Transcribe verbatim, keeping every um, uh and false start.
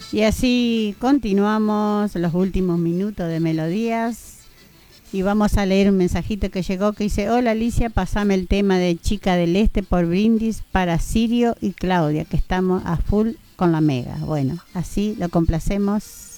Y así continuamos los últimos minutos de Melodías y vamos a leer un mensajito que llegó que dice: hola Alicia, pasame el tema de Chica del Este por Brindis para Sirio y Claudia, que estamos a full con la mega. Bueno, así lo complacemos.